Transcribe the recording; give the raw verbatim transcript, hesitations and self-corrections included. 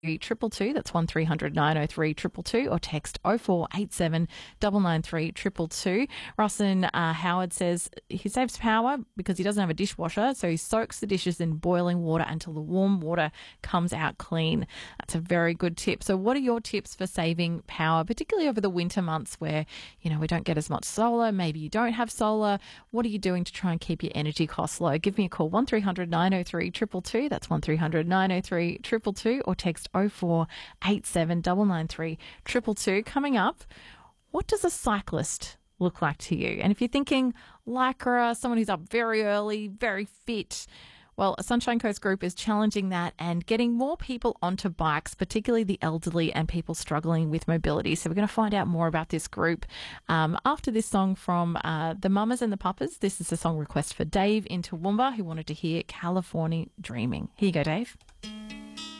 Triple two, that's one three hundred nine oh three triple two, or text oh four eight seven nine nine three triple two. Russ and uh, Howard says he saves power because he doesn't have a dishwasher, so he soaks the dishes in boiling water until the warm water comes out clean. That's a very good tip. So what are your tips for saving power, particularly over the winter months where, you know, we don't get as much solar, maybe you don't have solar? What are you doing to try and keep your energy costs low? Give me a call, one three hundred nine oh three triple two, that's one three hundred nine oh three triple two, or text oh four eight seven nine nine three triple two. Coming up, what does a cyclist look like to you? And if you're thinking lycra, someone who's up very early, very fit, well, a Sunshine Coast group is challenging that and getting more people onto bikes, particularly the elderly and people struggling with mobility. So we're going to find out more about this group um, after this song from uh, the Mamas and the Papas. This is a song request for Dave in Toowoomba, who wanted to hear California Dreaming. Here you go, Dave.